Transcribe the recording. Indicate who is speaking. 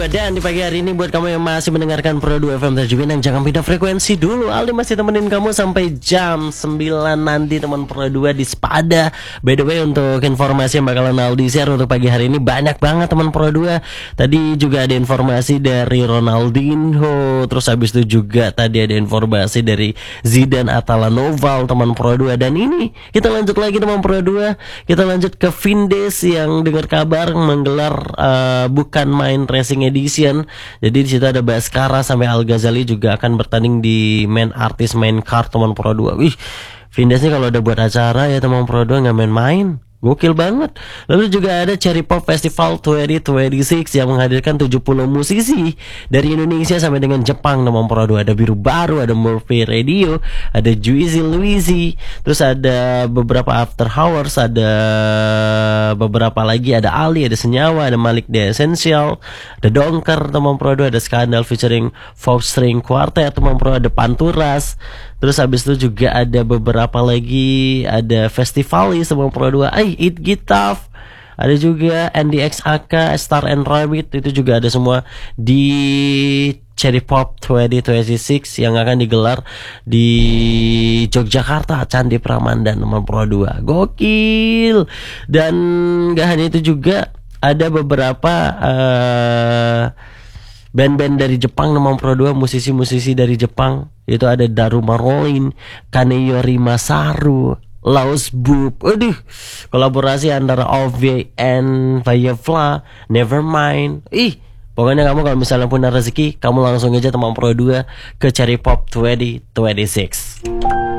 Speaker 1: Dan di pagi hari ini buat kamu yang masih mendengarkan Pro 2 FM Tanjung Pinang, jangan pindah frekuensi dulu. Aldi masih temenin kamu sampai jam 9 nanti teman Pro 2 di Spada. By the way, untuk informasi yang bakalan Aldi share untuk pagi hari ini banyak banget teman Pro 2. Tadi juga ada informasi dari Ronaldinho, terus habis itu juga tadi ada informasi dari Zidane Atalanoval teman Pro 2. Dan ini kita lanjut lagi teman Pro 2. Kita lanjut ke Vindes yang dengar kabar menggelar bukan main racing edition. Jadi di situ ada Baskara sampai Al Ghazali juga akan bertanding di main artis main car teman Pro 2. Wih, Vindes nih kalau udah buat acara ya teman Pro 2 nggak main-main. Gokil banget. Lalu juga ada Cherry Pop Festival 2026 yang menghadirkan 70 musisi dari Indonesia sampai dengan Jepang teman Pro 2. Ada Biru Baru, ada Murphy Radio, ada Juicy Luizy, terus ada beberapa After Hours, ada beberapa lagi, ada Ali, ada Senyawa, ada Malik The Essential, ada Dongker teman Pro 2, ada Skandal featuring Four String Quartet teman Pro, ada Panturas. Terus habis itu juga ada beberapa lagi, ada Festivalis teman Pro 2, It Gitaf, ada juga NDXAK, Star and Rabbit, itu juga ada semua di Cherry Pop 2026 yang akan digelar di Yogyakarta, Candi Prambanan teman Pro 2. Gokil. Dan gak hanya itu juga ada beberapa band-band dari Jepang teman Pro 2, musisi-musisi dari Jepang. Itu ada Daruma Rolin, Kaneyori Masaru, Laos Boob. Aduh, kolaborasi antara OV and Firefly, Nevermind. Pokoknya kamu kalau misalnya punya rezeki, kamu langsung aja teman Pro 2 ke Cherry Pop 2026.